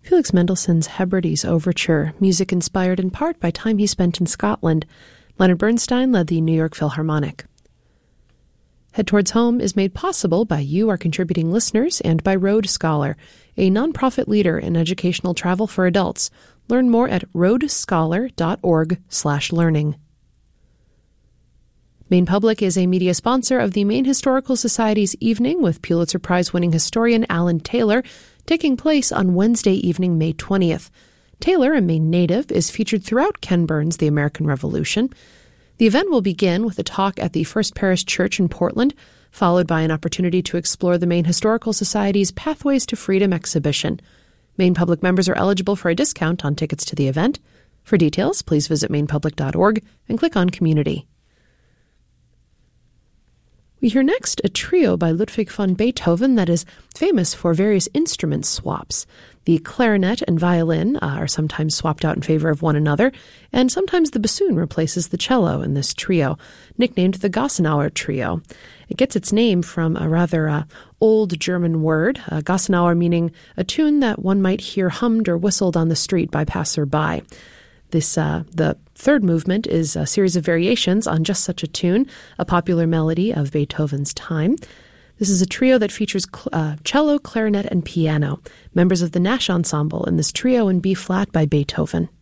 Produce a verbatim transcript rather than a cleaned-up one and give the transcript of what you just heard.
Felix Mendelssohn's Hebrides Overture, music inspired in part by time he spent in Scotland. Leonard Bernstein led the New York Philharmonic. Head Towards Home is made possible by you, our contributing listeners, and by Road Scholar, a nonprofit leader in educational travel for adults. Learn more at road scholar dot org slash learning. Maine Public is a media sponsor of the Maine Historical Society's Evening with Pulitzer Prize-winning historian Alan Taylor, taking place on Wednesday evening, May twentieth. Taylor, a Maine native, is featured throughout Ken Burns' The American Revolution. The event will begin with a talk at the First Parish Church in Portland, followed by an opportunity to explore the Maine Historical Society's Pathways to Freedom exhibition. Maine Public members are eligible for a discount on tickets to the event. For details, please visit maine public dot org and click on Community. We hear next a trio by Ludwig van Beethoven that is famous for various instrument swaps. The clarinet and violin uh, are sometimes swapped out in favor of one another, and sometimes the bassoon replaces the cello in this trio, nicknamed the Gossenauer Trio. It gets its name from a rather uh, old German word, uh, Gossenauer meaning a tune that one might hear hummed or whistled on the street by passer-by. This, uh, the third movement is a series of variations on just such a tune, a popular melody of Beethoven's time. This is a trio that features cl- uh, cello, clarinet, and piano, members of the Nash Ensemble in this trio in B-flat by Beethoven.